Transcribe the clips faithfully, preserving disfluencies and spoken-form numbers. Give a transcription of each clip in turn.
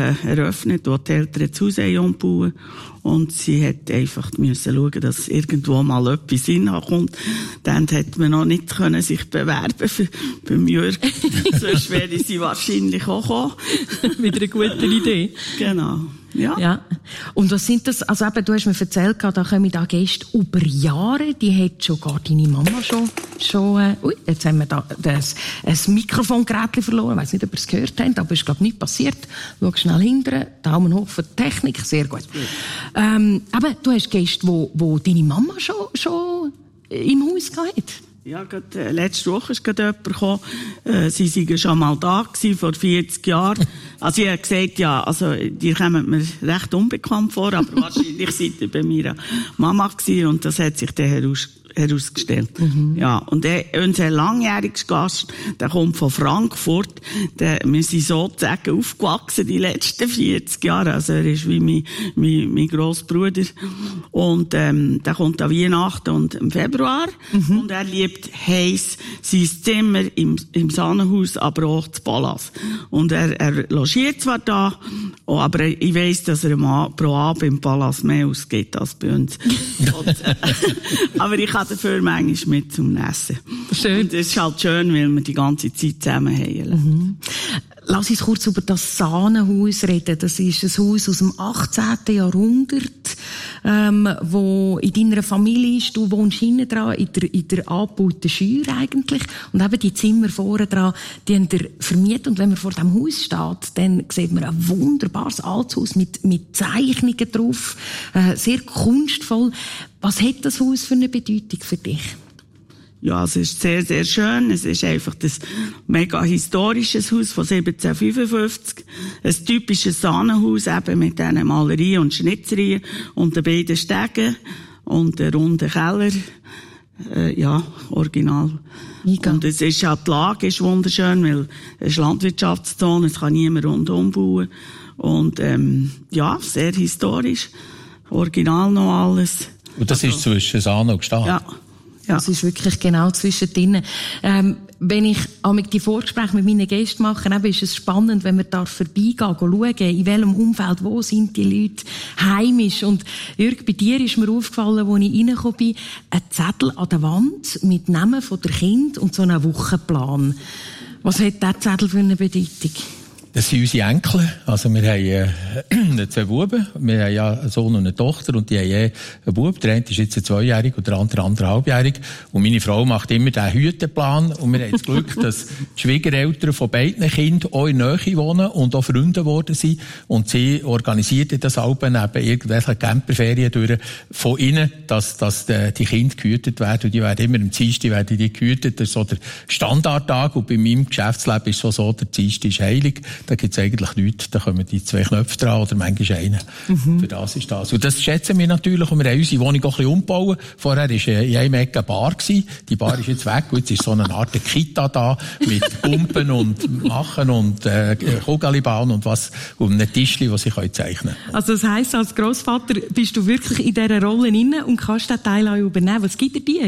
äh, eröffnet, wo die Eltern das Haus umbauen. Und sie hat einfach müssen schauen, dass irgendwo mal etwas hinkommt. Dann hätte man noch nicht können sich bewerben für, beim Jürg. Sonst wäre sie wahrscheinlich auch gekommen. Wieder eine gute Idee. Genau. Ja. Ja. Und was sind das, also eben, du hast mir erzählt, da kommen da Gäste über Jahre, die hat schon gar deine Mama schon, schon, äh, ui, jetzt haben wir da das, ein Mikrofongerät verloren, ich weiss nicht, ob ihr es gehört habt, aber es ist, glaube ich, nicht passiert. Schau schnell hinterher, Daumen hoch für die Technik, sehr gut. Ähm, aber du hast Gäste, wo, wo deine Mama schon, schon im Haus gehabt. Ja, gerade, äh, letzte Woche ist gerade jemand gekommen, äh, sie waren schon mal da gewesen, vor vierzig Jahren. Also, sie hat gesagt, ja, also, die kommen mir recht unbekannt vor, aber wahrscheinlich seid ihr bei meiner Mama gewesen, und das hat sich dann heraus, herausgestellt. Mhm. Ja, und der, unser langjähriger Gast, der kommt von Frankfurt, der, wir sind sozusagen aufgewachsen die letzten vierzig Jahre, also er ist wie mein, mein, mein Grossbruder, und, ähm, der kommt an Weihnachten und im Februar, mhm. und er liebt heiß sein Zimmer im, im Sahnenhaus, aber auch das Palast. Und er, er logiert zwar da, aber ich weiss, dass er pro Abend im Palast mehr ausgeht als bei uns. und, äh, aber ich kann dafür manchmal mit zum Essen. Schön. Und das ist halt schön, weil wir die ganze Zeit zusammen haben. Mhm. Lass uns kurz über das Sahnenhaus reden. Das ist ein Haus aus dem achtzehnten Jahrhundert, ähm, wo in deiner Familie ist. Du wohnst hinten dran, in der, in der angebauten Scheuer eigentlich. Und eben die Zimmer vorne dran, die haben ihr vermietet. Und wenn man vor dem Haus steht, dann sieht man ein wunderbares altes Haus mit, mit Zeichnungen drauf. Äh, sehr kunstvoll. Was hat das Haus für eine Bedeutung für dich? Ja, es ist sehr, sehr schön. Es ist einfach das mega historisches Haus von siebzehnhundertfünfundfünfzig. Ein typisches Sahnenhaus, eben mit diesen Malerien und Schnitzereien und den beiden Stegen und den runden Keller. Äh, ja, original. Mega. Und es ist auch, die Lage ist wunderschön, weil es ist Landwirtschaftszone, es kann niemand rundum bauen. Und, ähm, ja, sehr historisch. Original noch alles. Und das also, ist zwischen Sahne und Gstaad? Ja. Ja. Das ist wirklich genau zwischendrin. Ähm, wenn ich amig die Vorgespräche mit meinen Gästen mache, eben ist es spannend, wenn man da vorbeigehen, schauen, in welchem Umfeld, wo sind die Leute heimisch. Und Jürg, bei dir ist mir aufgefallen, als ich reingekommen bin, ein Zettel an der Wand mit Namen von der Kind und so einem Wochenplan. Was hat dieser Zettel für eine Bedeutung? Das sind unsere Enkel. Also wir haben äh, zwei Buben. Wir haben ja einen Sohn und eine Tochter und die haben je einen Bub. Der eine ist jetzt zweijährig und der andere anderthalbjährig. Und meine Frau macht immer den Hüteplan. Und wir haben das Glück, dass die Schwiegereltern von beiden Kindern auch in der Nähe wohnen und auch Freunde geworden sind. Und sie organisiert das auch neben irgendwelchen Camperferien durch von ihnen, dass, dass die Kinder gehütet werden. Und die werden immer am Dienstag werden die gehütet. Das ist so der Standardtag. Und bei meinem Geschäftsleben ist es so, der Dienstag ist heilig. Da gibt's eigentlich nichts. Da kommen die zwei Knöpfe dran oder manchmal einen. Mhm. Für das ist das. Und das schätzen wir natürlich. Und wir haben unsere Wohnung auch ein bisschen umgebaut. Vorher war in einem Ecke eine Bar gewesen. Die Bar ist jetzt weg. Und jetzt ist so eine Art Kita da mit Pumpen und Machen und äh, Kugelbahn und was. Und einem Tischchen, das sie zeichnen können. Also das heisst, als Grossvater bist du wirklich in dieser Rolle inne und kannst den Teil auch übernehmen. Was gibt er dir?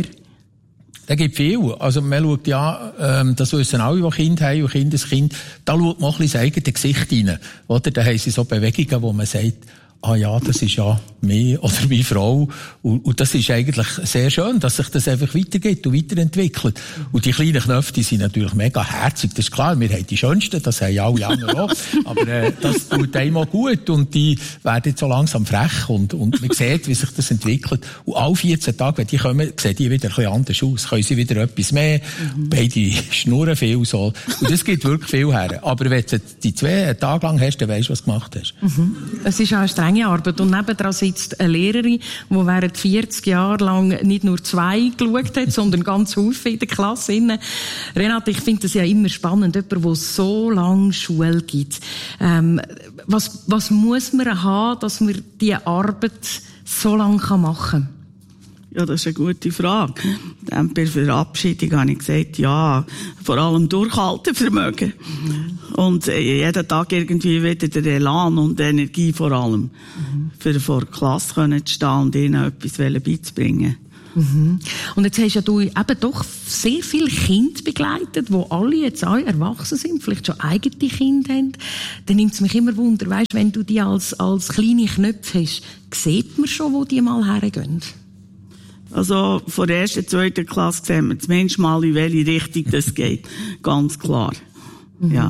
Da gibt viel. Also, man schaut ja, ähm, das wissen alle, die Kinder haben und Kindeskind, da schaut man auch ein bisschen das eigene Gesicht rein. Oder? Da haben sie so Bewegungen, wo man sagt, ah ja, das ist ja mir oder meine Frau. Und, und das ist eigentlich sehr schön, dass sich das einfach weitergeht und weiterentwickelt. Und die kleinen Knöpfe, die sind natürlich mega herzig. Das ist klar, wir haben die schönsten, das haben alle anderen auch. Aber äh, das tut einem auch gut und die werden jetzt so langsam frech und, und man sieht, wie sich das entwickelt. Und alle vierzehn Tage, wenn die kommen, sehen die wieder ein bisschen anders aus. Können sie wieder etwas mehr. Mhm. Beide schnurren viel so. Und das gibt wirklich viel her. Aber wenn du die zwei Tage lang hast, dann weisst du, was du gemacht hast. Mhm. Es ist auch eine strenge Arbeit. Und nebendran sitzt eine Lehrerin, die während vierzig Jahre lang nicht nur zwei geschaut hat, sondern ganz Haufen in der Klasse. Renate, ich finde das ja immer spannend, jemand, der so lange Schule gibt. Ähm, was, was muss man haben, dass man diese Arbeit so lange machen kann? Ja, das ist eine gute Frage. Dann bei der Verabschiedung habe ich gesagt, ja, vor allem Durchhaltevermögen. Mhm. Und äh, jeden Tag irgendwie wieder der Elan und Energie vor allem. Mhm. Für vor der Klasse können zu stehen und ihnen etwas beizubringen. Mhm. Und jetzt hast ja du eben doch sehr viele Kinder begleitet, die alle jetzt auch erwachsen sind, vielleicht schon eigene Kinder haben. Dann nimmt es mich immer Wunder, weißt, wenn du die als, als kleine Knöpfe hast, sieht man schon, wo die mal hergehen? Also, von der ersten, zweiten Klasse sehen wir zumindest mal, in welche Richtung das geht. Ganz klar. Mhm. Ja.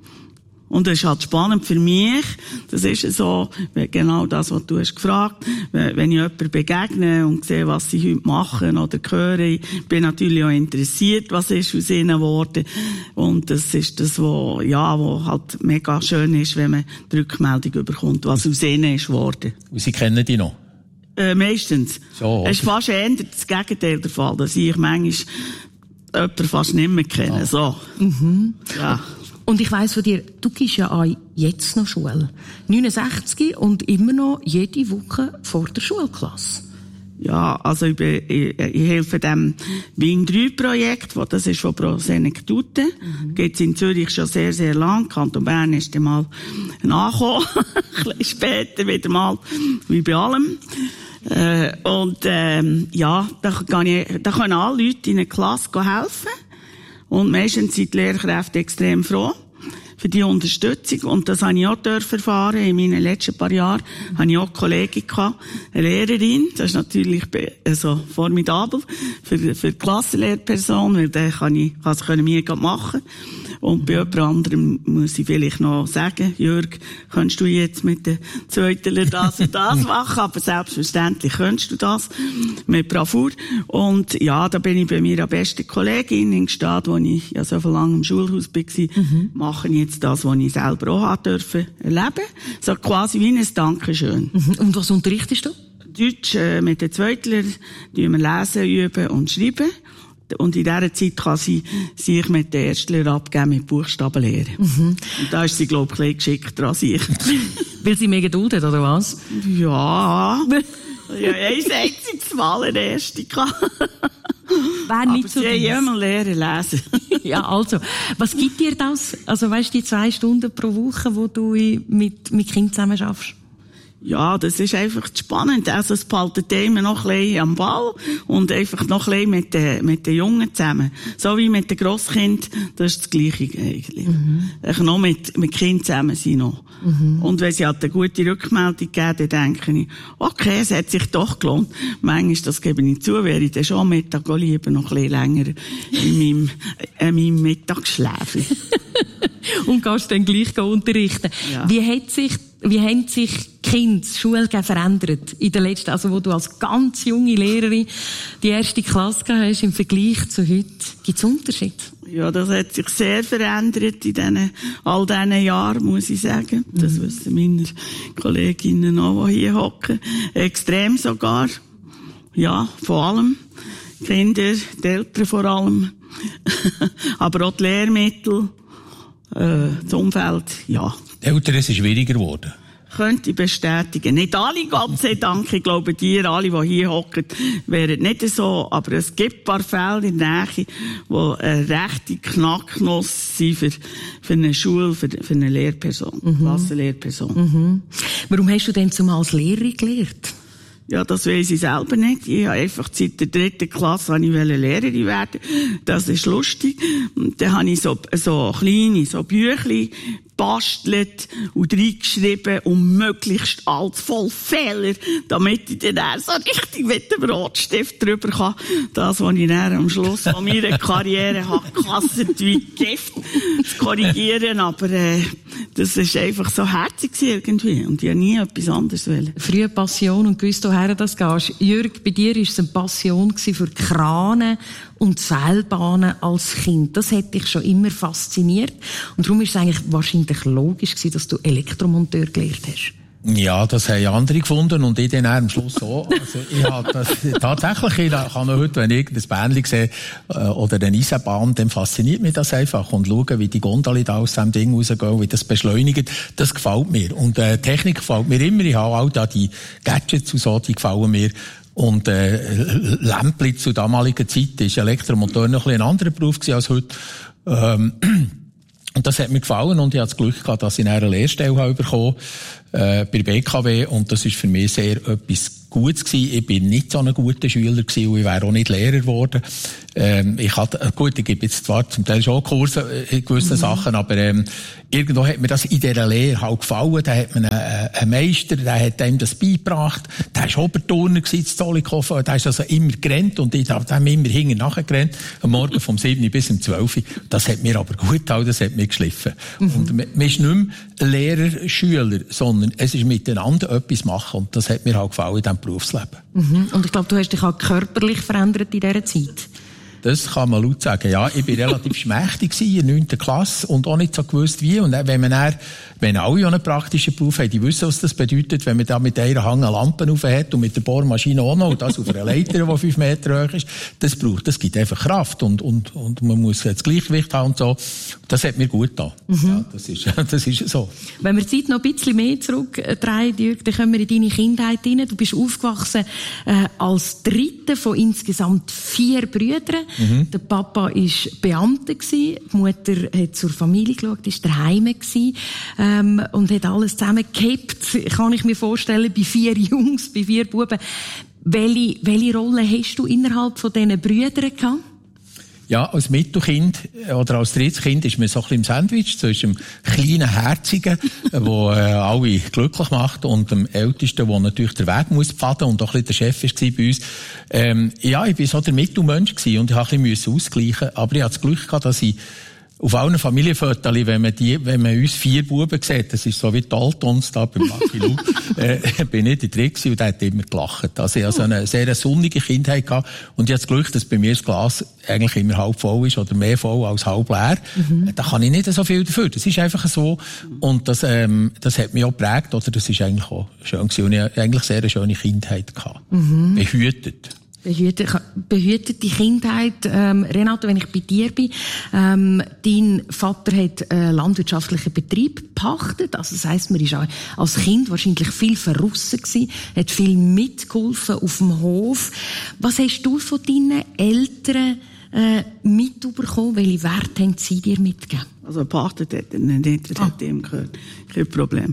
Und das ist halt spannend für mich. Das ist so, genau das, was du hast gefragt. Wenn ich jemanden begegne und sehe, was sie heute machen oder höre, ich bin natürlich auch interessiert, was ist aus ihnen geworden. Und das ist das, was, ja, was halt mega schön ist, wenn man die Rückmeldung bekommt, was aus ihnen ist geworden. Und Sie kennen die noch? Äh, meistens. So, es ist fast eher das Gegenteil der Fall, dass ich manchmal jemanden fast nicht mehr kenne. Ah. So. Mhm. Ja. Und ich weiss von dir, du gehst ja auch jetzt noch Schule. neunundsechzig und immer noch jede Woche vor der Schulklasse. Ja, also ich, bin, ich, ich helfe dem Wing drei Projekt, wo das ist von Pro Senectute. Mhm. Geht's in Zürich schon sehr, sehr lang. Kanton Bern ist dann mal nachgekommen. Ein bisschen später wieder mal, wie bei allem. Äh, und, ähm, ja, da kann ich, da können alle Leute in einer Klasse helfen. Und meistens sind die Lehrkräfte extrem froh für die Unterstützung. Und das habe ich auch erfahren. In meinen letzten paar Jahren habe ich auch eine Kollegin gehabt, eine Lehrerin. Das ist natürlich also formidabel für, für die Klassenlehrperson, weil dann kann ich, kann es können wir machen. Und bei jemand anderem muss ich vielleicht noch sagen, Jörg, kannst du jetzt mit den Zweiteln das und das machen? Aber selbstverständlich kannst du das mit Bravour. Und ja, da bin ich bei mir eine beste Kollegin in Gstaad, wo ich ja so lange im Schulhaus war, mhm. mache ich jetzt das, was ich selber auch haben dürfen erleben. So quasi wie ein Dankeschön. Mhm. Und was unterrichtest du? Deutsch äh, mit den Zweitlern, die wir lesen, üben und schreiben. Und in dieser Zeit kann sie sich mit den Erstlern abgeben mit Buchstabenlehre. Mhm. Und da ist sie, glaube ich, ein bisschen geschickter als ich. Weil sie mehr Geduld hat, oder was? Ja. Ja, ein einziges Mal eine Erste gehabt. Wäre nicht so sie haben ja mal lernen lesen. Ja, also, was gibt dir das? Also, weißt du, die zwei Stunden pro Woche, wo du mit, mit Kindern zusammen schaffst? Ja, das ist einfach spannend. Also, es behaltet immer noch ein bisschen am Ball und einfach noch ein bisschen mit den, mit den Jungen zusammen. So wie mit den Grosskind, das ist das Gleiche eigentlich. Mhm. Ich noch mit, mit Kindern zusammen sein noch. Mhm. Und wenn sie halt eine gute Rückmeldung geben, dann denke ich, okay, es hat sich doch gelohnt. Manchmal, das gebe ich zu, wäre ich dann schon am Mittag lieber noch ein bisschen länger in meinem, in meinem Mittagsschläfchen. Und kannst dann gleich unterrichten. Ja. Wie hat sich Wie haben sich Kinder, Schule verändert in der letzten, also wo du als ganz junge Lehrerin die erste Klasse gehabt hast im Vergleich zu heute? Gibt es Unterschied? Ja, das hat sich sehr verändert in diesen, all diesen Jahren, muss ich sagen. Das mhm. wissen meine Kolleginnen auch, die hier hocken. Extrem sogar. Ja, vor allem. Kinder, die Eltern vor allem. Aber auch die Lehrmittel, äh, das Umfeld, ja. Eltern, es ist schwieriger geworden. Könnte ich bestätigen. Nicht alle, Gott sei Dank. Ich glaube, die, alle, die hier hocken, wären nicht so. Aber es gibt ein paar Fälle in der Nähe, die eine rechte Knacknuss sind für, für eine Schule, für, für eine Lehrperson, mhm. Klassenlehrperson. Mhm. Warum hast du denn zumal als Lehrerin gelehrt? Ja, das weiss ich selber nicht. Ich habe einfach seit der dritten Klasse ich Lehrerin werden. Das ist lustig. Und dann habe ich so, so kleine, so Büchlein bastelt und reingeschrieben und möglichst alles voll Fehler, damit ich dann auch so richtig mit dem Rotstift drüber kann. Das, was ich dann am Schluss von meiner Karriere habe gekasset wie Gift zu korrigieren. Aber äh, das ist einfach so herzig irgendwie. Und ich habe nie etwas anderes wollen. Frühe Passion und gewusst, woher das gehst. Jürg, bei dir war es eine Passion für Kranen und Seilbahnen als Kind. Das hat dich schon immer fasziniert. Und darum ist es eigentlich wahrscheinlich logisch gewesen, dass du Elektromonteur gelernt hast. Ja, das haben andere gefunden und ich dann am Schluss auch. Also ich habe das tatsächlich, ich kann noch heute, wenn ich irgendein Bändchen sehe äh, oder eine Eisenbahn, dann fasziniert mich das einfach und schauen, wie die Gondel da aus dem Ding rausgehen, wie das beschleunigt, das gefällt mir. Und äh, Technik gefällt mir immer. Ich habe auch da die Gadgets und so, die gefallen mir. Und äh, Lämpli zu damaliger Zeit ist Elektromonteur noch ein, ein anderer Beruf gewesen als heute. Ähm, und das hat mir gefallen und ich hatte das Glück gehabt, dass ich eine Lehrstelle habe bekommen äh, bei B K W und das ist für mich sehr etwas Gutes gewesen. Ich bin nicht so ein guter Schüler gewesen und ich wäre auch nicht Lehrer geworden. Ähm, ich hatte, gut, ich gebe jetzt zwar zum Teil schon Kurse in gewissen mhm. Sachen, aber ähm, irgendwo hat mir das in dieser Lehre halt gefallen. Da hat man einen, einen Meister, der hat einem das beigebracht. Der war Oberturner gewesen, in Zollikofen. Der ist also immer gerannt und ich habe ihm immer hinten nachgerannt. Am Morgen vom sieben bis um zwölf. Das hat mir aber gut getan, das hat mir geschliffen. Mhm. Und man ist nicht mehr Lehrer, Schüler, sondern es ist miteinander etwas machen und das hat mir halt gefallen in diesem Berufsleben. Mhm. Und ich glaube, du hast dich auch körperlich verändert in dieser Zeit. Das kann man laut sagen. Ja, ich war relativ schmächtig in der neunten Klasse und auch nicht so gewusst wie. Und dann, wenn man dann, wenn alle einen praktischen Beruf haben, die wissen, was das bedeutet, wenn man da mit einer Hang eine Lampe rauf hat und mit der Bohrmaschine auch noch, und das auf einer Leiter, die fünf Meter hoch ist, das braucht, das gibt einfach Kraft und, und, und man muss das Gleichgewicht haben und so. Das hat mir gut getan. Mhm. Ja, das ist, das ist so. Wenn wir die Zeit noch ein bisschen mehr zurückdrehen, Jürg, dann kommen wir in deine Kindheit rein. Du bist aufgewachsen, äh, als dritte von insgesamt vier Brüdern. Mhm. Der Papa war Beamter gewesen, die Mutter hat zur Familie geschaut, war daheim gewesen, ähm, und hat alles zusammengekippt, kann ich mir vorstellen, bei vier Jungs, bei vier Buben. Welche, welche Rolle hast du innerhalb von diesen Brüdern gehabt? Ja, als Mittelkind oder als drittes Kind ist man so ein bisschen im Sandwich zwischen dem kleinen Herzigen, der äh, alle glücklich macht, und dem Ältesten, der natürlich den Weg muss pfaden und auch ein bisschen der Chef war bei uns. Ähm, ja, ich war so der Mittelmensch gewesen und ich musste ein bisschen ausgleichen. Aber ich hatte das Glück gehabt, dass ich auf allen Familienfotos, wenn man die, wenn man uns vier Buben sieht, das ist so wie die Altons da beim Machilu, äh, bin ich der Dritte gewesen und der hat immer gelacht. Also ich hatte so eine sehr sonnige Kindheit gehabt und ich hatte das Glück, dass bei mir das Glas eigentlich immer halb voll ist oder mehr voll als halb leer. Mhm. Da kann ich nicht so viel dafür. Das ist einfach so. Und das, ähm, das hat mich auch geprägt, oder? Das ist eigentlich auch schön gewesen. Und ich hatte eigentlich sehr eine schöne Kindheit gehabt. Mhm. Behütet. Behütet, behütete Kindheit. Ähm, Renato, wenn ich bei dir bin, ähm, dein Vater hat einen landwirtschaftlichen Betrieb gepachtet. Also das heisst, man war als Kind wahrscheinlich viel verrissen gewesen, hat viel mitgeholfen auf dem Hof. Was hast du von deinen Eltern äh, mitbekommen? Welche Werte haben sie dir mitgegeben? Also gepachtet hat er nicht, er hat ihm gehört. Kein Problem.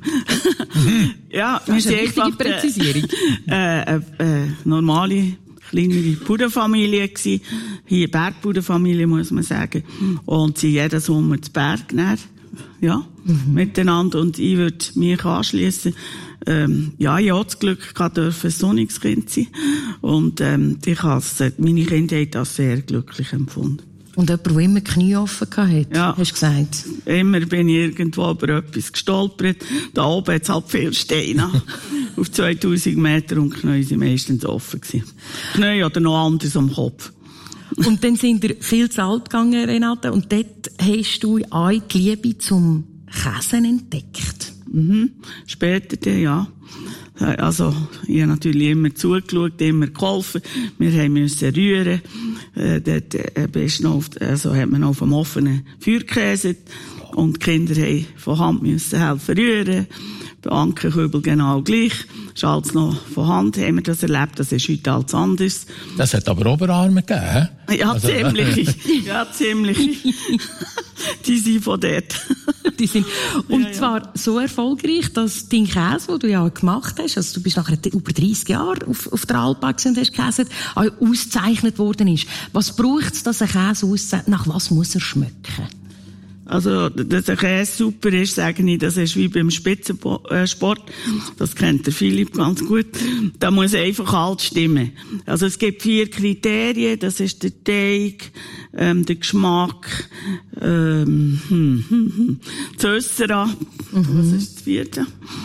Ja, das ist eine richtige Präzisierung. Äh, äh, äh, normale kleinere Bauernfamilie gsi, hier Bergbauernfamilie, muss man sagen. Und sie jeden Sommer zu Berg näher, ja, mhm. miteinander. Und ich würde mich anschliessen. Ähm, ja, ich hatte das Glück gehabt, dürfen ein sonniges Kind sein. Und, ähm, ich habe meine Kindheit als sehr glücklich empfunden. Und jemand, der immer Knie offen hatte, ja. hast du gesagt? Immer bin ich irgendwo über etwas gestolpert. Da oben hat es halt viel Steine. Auf zweitausend Meter und die Knie sind meistens offen gewesen. Knie oder noch anders am Kopf. Und dann sind wir viel zu alt gegangen, Renate, und dort hast du auch die Liebe zum Käsen entdeckt. Mhm. Später dann, ja. Also, ich habe natürlich immer zugeschaut, immer geholfen. Wir haben müssen rühren. Äh, dort, äh, bist noch auf, also, hat man auf dem offenen Feuer gekäset. Und die Kinder haben von Hand müssen helfen rühren. Bei Ankenkübel genau gleich. Schalz noch von Hand haben wir das erlebt. Das ist heute alles anders. Das hat aber Oberarme gegeben, he? Ja, also, ziemlich. Ja, ziemlich. Die sind von dort. Die sind, und ja, ja. zwar so erfolgreich, dass dein Käse, den du ja gemacht hast, also du bist nachher über dreißig Jahre auf, auf der Alp und hast gekäset, auch ausgezeichnet worden ist. Was braucht es, dass ein Käse auszeichnet? Nach was muss er schmecken? Also, dass ein Käse super ist, sage ich, das ist wie beim Spitzensport. Das kennt der Philipp ganz gut. Da muss einfach alles stimmen. Also, es gibt vier Kriterien. Das ist der Teig, ähm, der Geschmack, ähm, hm, hm, hm, das Össera. Mhm. Was ist das vierte?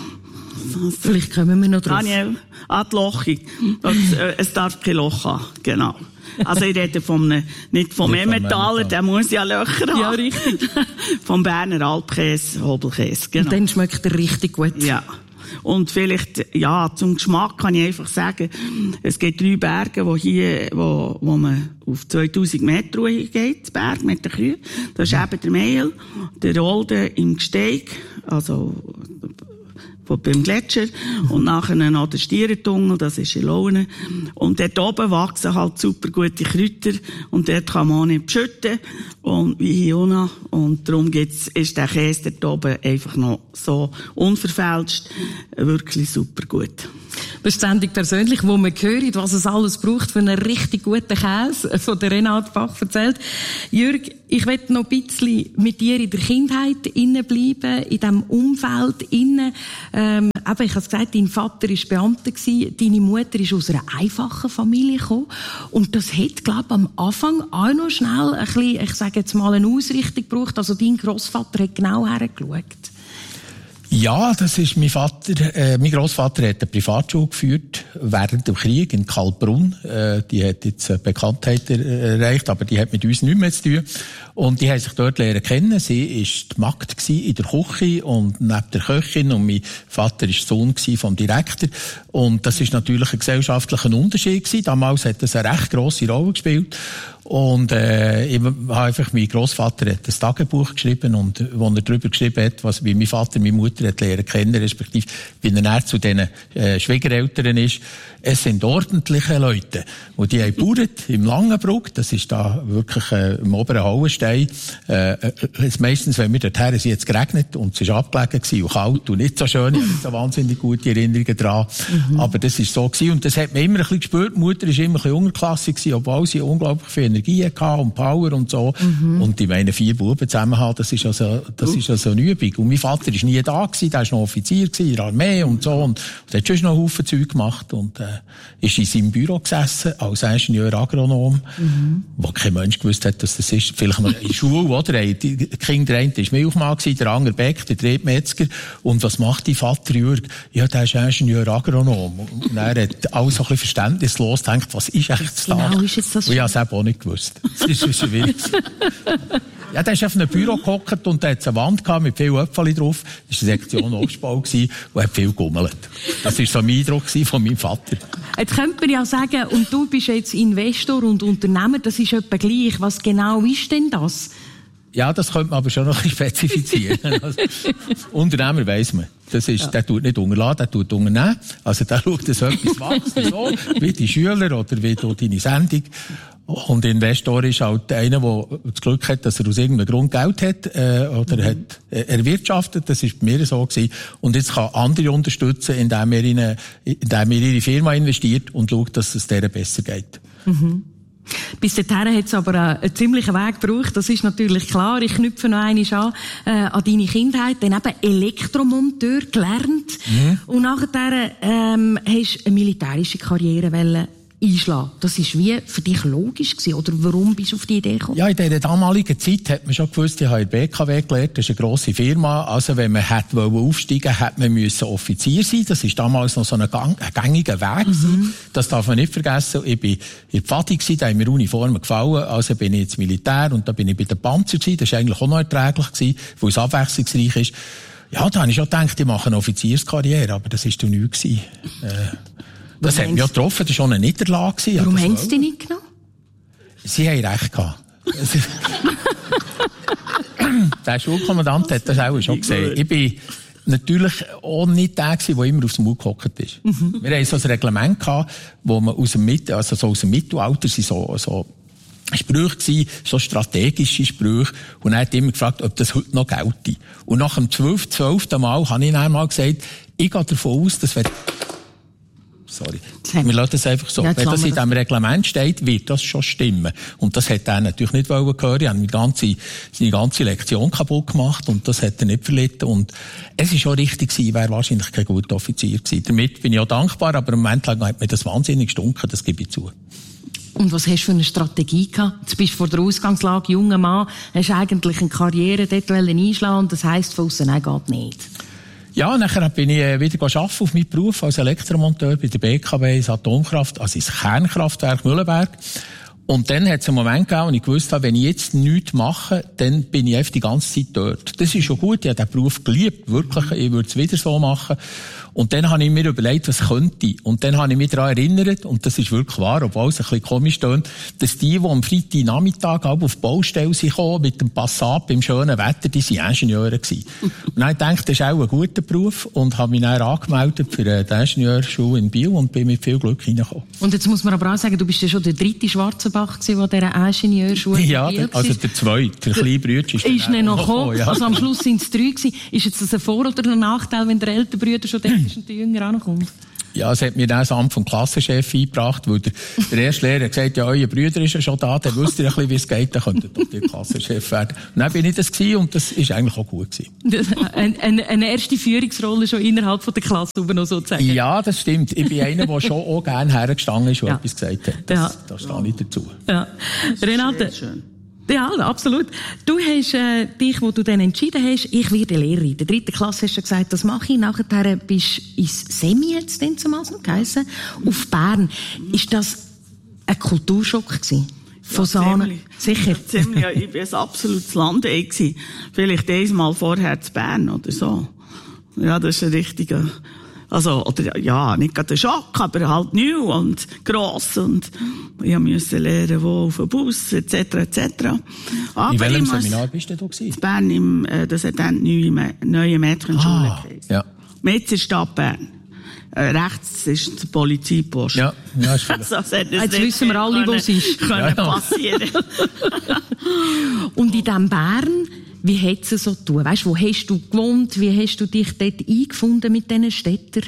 Das Vielleicht kommen wir noch drauf. Daniel, ah, die Lochung. Das, äh, es darf kein Loch haben. Genau. Also ich rede vom, nicht vom Emmentaler, der muss ja Löcher haben. Ja, richtig. Vom Berner Alpkäse, Hobelkäse, genau. Und dann schmeckt er richtig gut. Ja. Und vielleicht, ja, zum Geschmack kann ich einfach sagen, es gibt drei Berge, wo hier, wo, wo man auf zweitausend Meter geht, der Berg mit den Kühen. Das ist eben der Meil, der Olde im Gsteig, also, beim Gletscher, und nachher noch der Stierentunnel, das ist in Laune. Und dort oben wachsen halt super gute Kräuter, und dort kann man auch nicht beschütten, und wie hier unten. Und darum gibt's, ist der Käse dort oben einfach noch so unverfälscht, wirklich super gut. Das ist ständig persönlich, wo man hört, was es alles braucht für einen richtig guten Käse, von der Renate Bach erzählt. Jürg, ich möchte noch ein bisschen mit dir in der Kindheit innen bleiben, in diesem Umfeld innen. Ähm, eben, ich habe gesagt, dein Vater war Beamter gewesen, deine Mutter ist aus einer einfachen Familie gekommen. Und das hat, glaube ich, am Anfang auch noch schnell ein bisschen, ich sage jetzt mal, eine Ausrichtung gebraucht. Also dein Grossvater hat genau hergeschaut. Ja, das ist mein Vater, äh, mein Grossvater hat eine Privatschule geführt während dem Krieg in Kaltbrunn. Äh, die hat jetzt äh, Bekanntheit erreicht, aber die hat mit uns nichts mehr zu tun. Und die haben sich dort lernen kennen. Sie ist die Magd gsi in der Küche und neben der Köchin, und mein Vater ist Sohn gsi vom Direktor. Und das ist natürlich ein gesellschaftlicher Unterschied gewesen. Damals hat das eine recht grosse Rolle gespielt. Und äh, ich habe einfach, mein Grossvater hat ein Tagebuch geschrieben, und wo er darüber geschrieben hat, was, wie mein Vater meine Mutter hat lernen kennen, respektive wie er näher zu diesen äh, Schwiegereltern ist. Es sind ordentliche Leute, und die haben gebaut im Langenbruck, das ist da wirklich äh, im oberen Hauenstein. Äh, äh, meistens, wenn wir dorthin sind, jetzt geregnet und es ist abgelegen gewesen und kalt und nicht so schön, ich habe nicht so wahnsinnig gute Erinnerungen dran. Mhm. Aber das ist so gewesen, und das hat man immer ein bisschen gespürt. Die Mutter war immer ein bisschen unterklassig gewesen, obwohl sie unglaublich viel Energie hatte und Power und so. Mhm. Und ich meine, vier Buben zusammen haben, das ist also, das uh. ist also eine Übung. Und mein Vater war nie da gewesen, der war noch Offizier gewesen, in der Armee und so, und der hat schon noch einen Haufen Zeug gemacht, und äh, ist in seinem Büro gesessen, als Ingenieur Agronom, mhm. wo kein Mensch gewusst hat, dass das ist. Vielleicht mal in der Schule, oder? Die Kinder, der eine war Milchmann, der andere Bäck, der dritte Metzger. Und was macht die Vater Jürg? Ja, der ist Ingenieur Agronom. Und er hat alles so ein bisschen verständnislos gedacht, was ist eigentlich das da? Genau, ist jetzt das. Und ich habe es eben auch nicht gewusst. Das ist schwierig. Ja, der ist auf einem Büro gehockt und da hat eine Wand gehabt mit vielen Äpfeln drauf. Das war eine Sektion Obstbau gewesen und hat viel gegummelt. Das war so mein Eindruck von meinem Vater. Jetzt könnte man ja sagen, und du bist jetzt Investor und Unternehmer, das ist etwa gleich. Was genau ist denn das? Ja, das könnte man aber schon noch ein bisschen spezifizieren. Also, Unternehmer weiss man. Das ist, ja. Der tut nicht unterlassen, der tut unternehmen. Also der schaut, dass etwas wächst, so, wie die Schüler oder wie du deine Sendung. Und Investor ist halt einer, der das Glück hat, dass er aus irgendeinem Grund Geld hat, äh, oder mhm. hat äh, erwirtschaftet. Das ist bei mir so gewesen. Und jetzt kann andere unterstützen, indem er in, eine, indem er ihre Firma investiert und schaut, dass es denen besser geht. Mhm. Bis dahin hat es aber einen ziemlichen Weg gebraucht, das ist natürlich klar. Ich knüpfe noch einmal an, äh, an deine Kindheit, dann eben Elektromonteur gelernt. Mhm. Und nachher ähm, hast du eine militärische Karriere wollen einschlagen. Das ist wie für dich logisch gewesen, oder warum bist du auf die Idee gekommen? Ja, in dieser damaligen Zeit hat man schon gewusst, ich habe in der B K W gelernt, das ist eine grosse Firma, also wenn man hätte aufsteigen wollte, hätte man müssen Offizier sein. Das ist damals noch so ein, gang, ein gängiger Weg. Mhm. Das darf man nicht vergessen. Ich war in der Pfadi, da haben mir Uniformen gefallen, also bin ich ins Militär, und da bin ich bei den Panzer gewesen. Das war eigentlich auch noch erträglich gewesen, weil es abwechslungsreich ist. Ja, da habe ich schon gedacht, ich mache eine Offizierskarriere, aber das war doch nichts gewesen. Äh, Das hat mich ja getroffen, das war schon eine Niederlage. Warum haben sie dich nicht genommen? Sie haben recht gehabt. Der Schulkommandant hat das auch schon gesehen. Ich bin natürlich auch nicht der gewesen, der immer aufs Maul gehockt ist. Mhm. Wir hatten so ein Reglement gehabt, wo man aus dem, Mit- also so aus dem Mittelalter sind so, so Sprüche gewesen, so strategische Sprüche. Und er hat immer gefragt, ob das heute noch gelte. Und nach dem zwölften, zwölften Mal habe ich dann mal gesagt, ich gehe davon aus, dass wenn Sorry. Wir lassen das einfach so. Ja, wenn das in diesem Reglement steht, wird das schon stimmen. Und das hat er natürlich nicht hören wollen. Er hat meine ganze, seine ganze Lektion kaputt gemacht, und das hat er nicht verlitten. Und es ist schon richtig gewesen, ich wäre wahrscheinlich kein guter Offizier gewesen. Damit bin ich auch dankbar, aber im Moment lang hat mir das wahnsinnig gestunken, das gebe ich zu. Und was hast du für eine Strategie gehabt? Jetzt bist du vor der Ausgangslage, junger Mann, hast eigentlich eine Karriere dort einschlagen, und das heisst von aussen, nein, geht nicht. Ja, nachher bin ich wieder arbeiten auf meinen Beruf als Elektromonteur bei der B K W, ins Atomkraft, also ins Kernkraftwerk Mühlenberg. Und dann hat es einen Moment gegeben, und ich wusste, wenn ich jetzt nichts mache, dann bin ich einfach die ganze Zeit dort. Das ist schon gut, ich habe den Beruf geliebt, wirklich, ich würde es wieder so machen. Und dann habe ich mir überlegt, was könnte ich. Und dann habe ich mich daran erinnert, und das ist wirklich wahr, obwohl es ein bisschen komisch tönt, dass die, die am Freitagnachmittag auf die Baustelle sind gekommen, mit dem Passat beim schönen Wetter, die waren Ingenieure gewesen. Und dann habe ich gedacht, das ist auch ein guter Beruf, und habe mich dann angemeldet für die Ingenieurschule in Biel und bin mit viel Glück reingekommen. Und jetzt muss man aber auch sagen, du bist ja schon der dritte Schwarzenbach gewesen, der dieser Ingenieurschule ja, in Biel war. Ja, also der zweite, der kleine Bruder ist, ist dann noch gekommen. Ja. Also am Schluss sind es drei gewesen. Ist jetzt das ein Vor- oder ein Nachteil, wenn der ältere Bruder schon der ist und der Jünger auch noch kommt? Ja, es hat mir das Amt vom Klassenchef eingebracht, weil der, der erste Lehrer hat gesagt, ja, euer Brüder ist ja schon da, dann wisst ihr ein bisschen, wie es geht, dann könnt ihr doch der Klassenchef werden. Und dann bin ich das gewesen und das ist eigentlich auch gut gewesen. Eine, eine, eine erste Führungsrolle schon innerhalb von der Klasse, noch sozusagen. Ja, das stimmt. Ich bin einer, der schon auch gerne hergestanden ist und ja. etwas gesagt hat. Das, ja. Da stehe ich dazu. Ja. Renate. Ja, absolut. Du hast äh, dich, wo du dann entschieden hast, ich werde Lehrerin. In der dritten Klasse hast du gesagt, das mache ich. Nachher bist du ins Semi jetzt dann zumal noch geheissen, auf Bern. Ist das ein Kulturschock gewesen? Von ja, Sahne? Ziemlich. Sicher. Ziemlich, ja, ich war ein absolutes Landei gewesen. Vielleicht einmal vorher zu Bern oder so. Ja, das ist ein richtiger... Also, oder, ja, nicht gerade ein Schock, aber halt neu und gross und ich musste lernen, wo auf dem Bus, et cetera, et cetera. In welchem Seminar bist du da gewesen? In Bern, im, äh, das hat dann die neue, neue Mädchenschule ah, geheißen. Ja. Mit in Stadt Bern. Äh, rechts ist der Polizeipost. Ja, ja, ist also, jetzt wissen wir alle, wo es ist. Können ja, ja. passieren. Und in diesem Bern, wie hat es so getan? Weißt, wo hast du gewohnt? Wie hast du dich dort eingefunden mit diesen Städtern?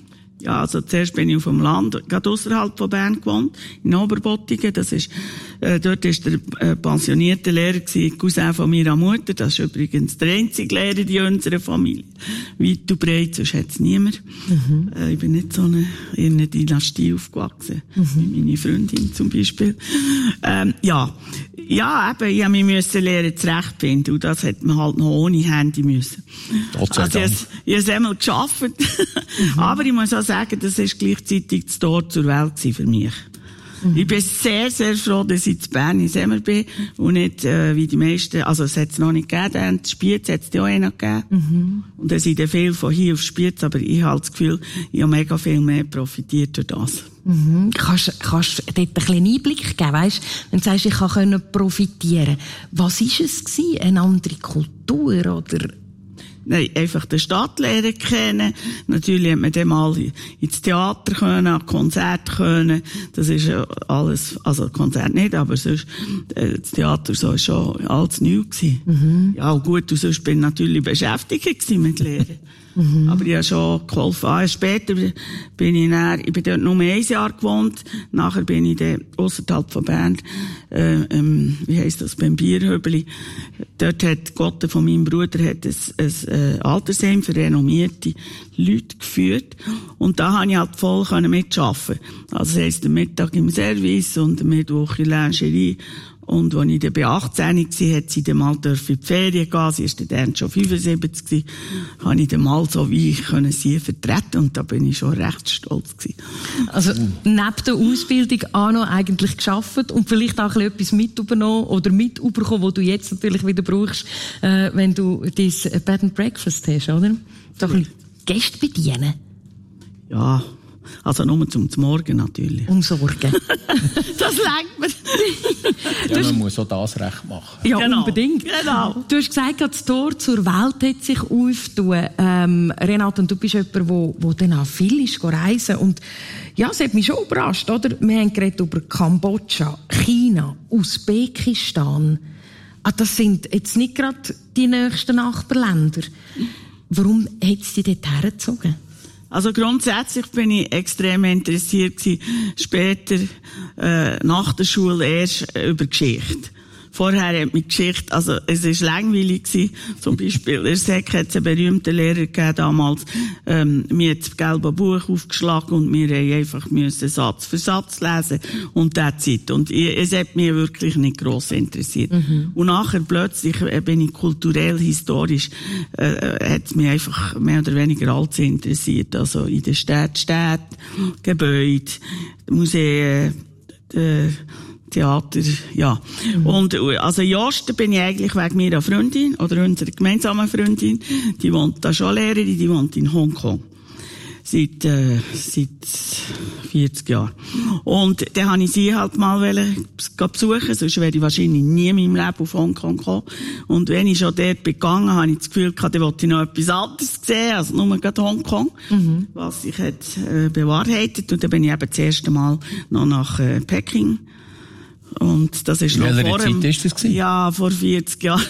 Ja, also zuerst bin ich auf dem Land, gerade ausserhalb von Bern gewohnt, in Oberbottigen. Das ist, äh, dort ist der äh, pensionierte Lehrer gewesen, Cousin von meiner Mutter. Das ist übrigens der einzige Lehrer in unserer Familie. Weit und breit, sonst hat es niemand. Mhm. Äh, ich bin nicht so eine, in einer Dynastie aufgewachsen, mhm. wie meine Freundin zum Beispiel. Ähm, ja. Ja, eben, ich musste mich lernen, zurechtfinden. Und das hätte man halt noch ohne Handy müssen. Also, ich habe es einmal geschafft. Mhm. Aber ich muss auch sagen, das war gleichzeitig das Tor zur Welt für mich. Mhm. Ich bin sehr, sehr froh, dass ich in Bern in Semmer bin und nicht, äh, wie die meisten, also es hat es noch nicht gegeben, in Spiez hat es auch noch gegeben. Mhm. Und es sind dann viel von hier auf Spiez, aber ich habe das Gefühl, ich habe mega viel mehr profitiert durch das. Mhm. Kannst, kannst du dort einen kleinen Einblick geben, weisst? Wenn du sagst, ich kann profitieren. Was war es gewesen? Eine andere Kultur, oder? Nein, einfach den Stadtlehrer kennen. Natürlich hat man dann mal ins Theater können, an Konzerte können. Das ist ja alles, also Konzert nicht, aber sonst, äh, das Theater so ist schon alles neu gewesen. Mhm. Ja, und gut, und sonst bin ich natürlich beschäftigt gewesen mit Lehren. Mhm. Aber ich habe schon geholfen. Ah, später bin ich dann, ich bin dort nur ein Jahr gewohnt. Nachher bin ich dann ausserhalb von Bern, äh, ähm, wie heisst das, beim Bierhöbeli. Dort hat Gott von meinem Bruder hat ein, ein, ein Altersheim für renommierte Leute geführt. Und da konnte ich halt voll mitarbeiten. Also das heisst, der Mittag im Service und der Mittwoch in der Lingerie. Und als ich dann bei achtzehn war, hat sie dann mal in die Ferien gehen. Sie war dann schon fünfundsiebzig gewesen. Habe ich dann mal so wie ich können sie vertreten. Und da bin ich schon recht stolz gewesen. Also, neben der Ausbildung auch noch eigentlich gearbeitet und vielleicht auch ein bisschen etwas mit übernommen oder mit überkommen, was du jetzt natürlich wieder brauchst, äh, wenn du dein Bed and Breakfast hast, oder? So ein bisschen Gäste bedienen. Ja. Also nur zum Morgen natürlich. Umsorgen. Das lenkt mir. Ja, man muss auch das recht machen. Ja, genau. Unbedingt. Genau. Du hast gesagt, das Tor zur Welt hat sich aufgetan. Ähm, Renate, und du bist jemand, der wo, wo dann auch viel ist, reisen. Und ja, es hat mich schon überrascht, oder? Wir haben geredet über Kambodscha, China, Usbekistan. Ah, das sind jetzt nicht gerade die nächsten Nachbarländer. Warum hat es dich dort hergezogen? Also grundsätzlich bin ich extrem interessiert gewesen, später, äh, nach der Schule erst äh, über Geschichte. Vorher hat mich Geschichte, also es ist langweilig gewesen. Zum Beispiel, in der Sek hat es einen berühmten Lehrer gegeben damals, ähm, mir hat das gelbe Buch aufgeschlagen und wir haben einfach müssen Satz für Satz lesen und that's it. Und ich, es hat mich wirklich nicht gross interessiert. Mhm. Und nachher plötzlich äh, bin ich kulturell, historisch, äh, hat es mich einfach mehr oder weniger alles interessiert. Also in der Stadt, Städte, Gebäude, Museen, äh, Theater, ja. Mhm. Und, also, in Osten bin ich eigentlich wegen meiner Freundin, oder unserer gemeinsamen Freundin. Die wohnt da schon Lehrerin, die wohnt in Hongkong. Seit, äh, seit vierzig Jahren. Und dann habe ich sie halt mal besuchen, sonst wäre ich wahrscheinlich nie in meinem Leben auf Hongkong gekommen. Und wenn ich schon dort begangen habe ich das Gefühl gehabt, dann wollte ich noch etwas anderes sehen, als nur gerade Hongkong. Mhm. Was sich hat, äh, bewahrheitet. Und dann bin ich eben das erste Mal noch nach, äh, Peking. Und das ist noch vor dem... Zeit ist das gewesen? Ja, vor vierzig Jahren.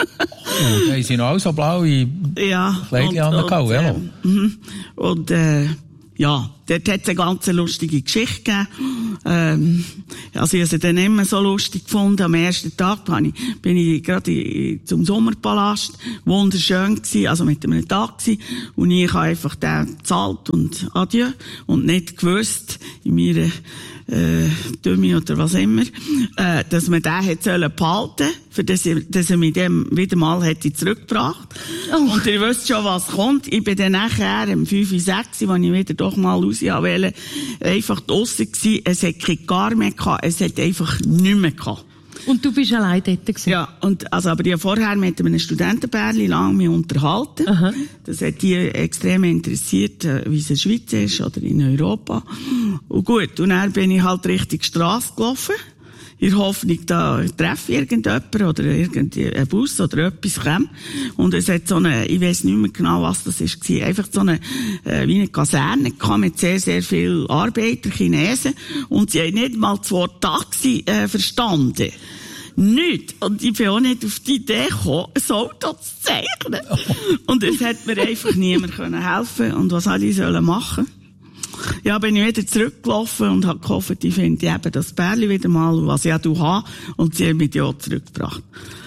Oh, da haben sie noch auch so blaue ja, Kleidchen angehauen, und, und, äh, und, äh, ja. dort hat es eine ganz lustige Geschichte gegeben. Ähm, also ich habe sie dann immer so lustig gefunden. Am ersten Tag bin ich, bin ich gerade zum Sommerpalast. Wunderschön gewesen, also mit einem Tag gewesen. Und ich habe einfach den gezahlt und adieu. Und nicht gewusst, in meiner äh, Dümme oder was immer, äh, dass man den hätte sollen behalten, für das, dass er mich dem wieder mal hätte zurückgebracht. Oh. Und ihr wisst schon, was kommt. Ich bin dann nachher, im fünf, sechs, als ich wieder doch mal raus wollte, einfach draussen gewesen. Es hat kein Gar mehr gehabt. Es hat einfach nichts mehr gehabt. Und du bist allein dort gewesen? Ja, und, also, aber ich habe vorher mit einem Studentenpärchen lange mich unterhalten. Aha. Das hat die extrem interessiert, wie es in der Schweiz ist oder in Europa. Und gut, und dann bin ich halt Richtung Strasse gelaufen. In der Hoffnung, da treffe ich irgendjemanden oder irgendein Bus oder etwas kommt. Und es hat so eine, ich weiss nicht mehr genau, was das war, einfach so eine, äh, wie eine Kaserne gehabt mit sehr, sehr vielen Arbeiter, Chinesen. Und sie haben nicht mal das Wort Taxi, äh, verstanden. Nicht. Und ich bin auch nicht auf die Idee gekommen, ein Auto zu zeichnen. Und es hat mir einfach niemand helfen können. Und was soll ich machen? Ja, bin ich wieder zurückgelaufen und habe gehofft, ich finde eben das Pärchen wieder mal, was ich auch habe. Und sie haben mich ja zurückgebracht.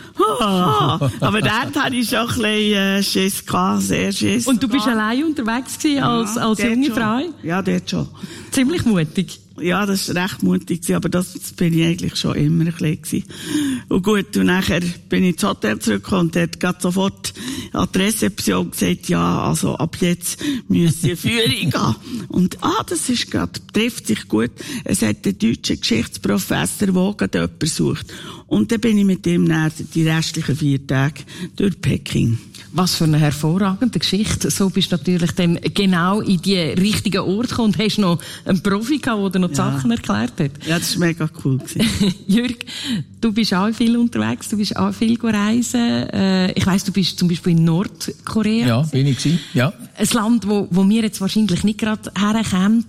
Ah, aber dort hatte ich schon ein bisschen äh, Schiss gehabt, sehr Schiss. Und du bist allein unterwegs gewesen, als, als ja, junge schon. Frau? Ja, dort schon. Ziemlich mutig. Ja, das war recht mutig, aber das bin ich eigentlich schon immer ein bisschen gewesen. Und gut, und nachher bin ich ins Hotel zurückgekommen und dort geht sofort an die Rezeption gesagt, ja, also ab jetzt müssen Sie Führung gehen. Und, ah, das ist gerade, trifft sich gut. Es hat einen deutschen Geschichtsprofessor, der gerade jemanden sucht. Und dann bin ich mit ihm nach die restlichen vier Tage durch Peking. Was für eine hervorragende Geschichte. So bist du natürlich dann genau in die richtigen Ort gekommen und hast noch einen Profi gehabt, der dir noch die ja. Sachen erklärt hat. Ja, das war mega cool. Jürg, du bist auch viel unterwegs, du bist auch viel reisen. Äh, ich weiss, du bist zum Beispiel in Nordkorea. Ja, bin ich gewesen, ja. Ein Land, wo, wo wir jetzt wahrscheinlich nicht gerade herkämen.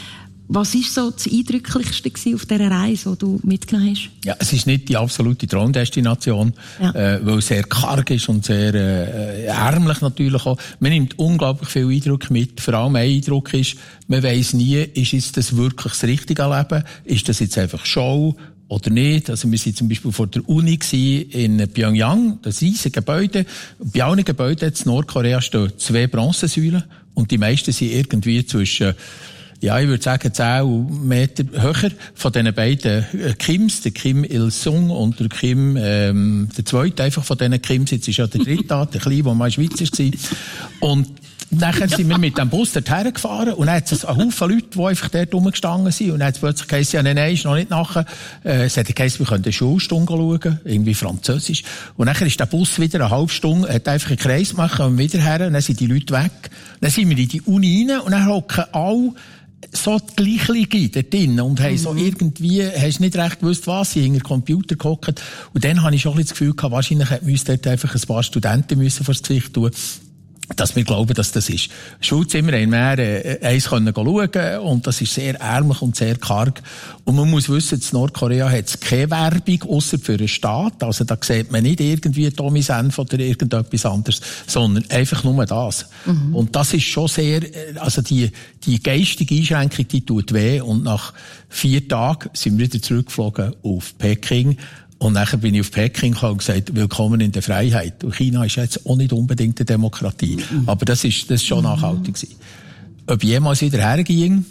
Was war so das Eindrücklichste auf dieser Reise, die du mitgenommen hast? Ja, es ist nicht die absolute Traumdestination, ja. äh, weil es sehr karg ist und sehr äh, ärmlich natürlich auch. Man nimmt unglaublich viel Eindruck mit. Vor allem ein Eindruck ist, man weiss nie, ist jetzt das wirklich das richtige Leben? Ist das jetzt einfach Show oder nicht? Also wir waren zum Beispiel vor der Uni in Pyongyang, das riesige Gebäude. Bei allen Gebäuden in Nordkorea stehen zwei Bronzesäulen und die meisten sind irgendwie zwischen ja, ich würde sagen, zehn Meter höher von diesen beiden Kims, der Kim Il-sung und der Kim, ähm, der zweite einfach von diesen Kims, jetzt ist ja der dritte da, der Kleine, der mal in der Schweiz war. Und nachher sind wir mit dem Bus dorthin gefahren und dann hat es einen Haufen Leute, die einfach dort rumgestanden sind und dann hat es plötzlich geheißen, ja, nein, nein, ist noch nicht nachher. Äh, es hat geheißen, wir können eine Schulstunde schauen, irgendwie Französisch. Und nachher ist der Bus wieder eine halbe Stunde, hat einfach einen Kreis gemacht und wieder her und dann sind die Leute weg. Dann sind wir in die Uni rein und dann hocken alle so die Gleichlinge dort drin und haben mhm. so irgendwie, hast nicht recht gewusst, was, sie hinter den Computer gehockt. Und dann habe ich schon ein bisschen das Gefühl gehabt, wahrscheinlich hätten wir uns dort einfach ein paar Studenten müssen vor das Gesicht tun, dass wir glauben, dass das ist. Schulzimmer haben wir äh, eins können schauen und das ist sehr ärmlich und sehr karg. Und man muss wissen, in Nordkorea hat es keine Werbung, ausser für einen Staat. Also da sieht man nicht irgendwie Tommy Senf oder irgendetwas anderes, sondern einfach nur das. Mhm. Und das ist schon sehr, also die, die geistige Einschränkung, die tut weh. Und nach vier Tagen sind wir wieder zurückgeflogen auf Peking. Und nachher bin ich auf Peking gekommen und gesagt, willkommen in der Freiheit. Und China ist jetzt auch nicht unbedingt eine Demokratie. Mhm. Aber das ist, das ist schon nachhaltig gewesen. Ob jemals wieder herging?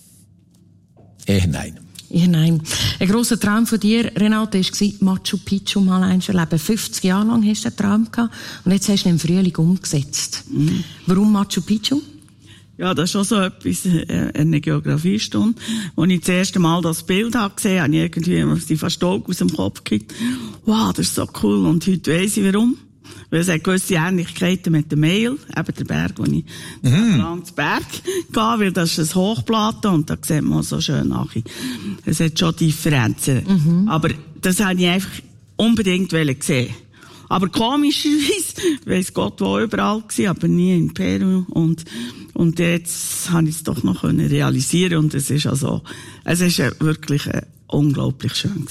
Eher nein. Ja, nein. Ein grosser Traum von dir, Renate, war Machu Picchu mal eins erleben. fünfzig Jahre lang hast du einen Traum gehabt. Und jetzt hast du ihn im Frühling umgesetzt. Mhm. Warum Machu Picchu? Ja, das ist schon so etwas, eine Geografiestunde. Als ich das erste Mal das Bild habe gesehen, habe ich irgendwie die fast Augen aus dem Kopf gekriegt. Wow, das ist so cool. Und heute weiss ich warum. Weil es hat gewisse Ähnlichkeiten mit dem Mail, eben der Berg, wo ich mm. lang zu Berg gehe, weil das ist ein Hochplateau und da sieht man so schön nach. Es hat schon Differenzen. Mm-hmm. Aber das habe ich einfach unbedingt gesehen. Aber komischerweise, weiss Gott wo überall gewesen, aber nie in Peru. Und, und jetzt habe ich es doch noch realisieren und es ist also, es ist wirklich unglaublich schön gewesen.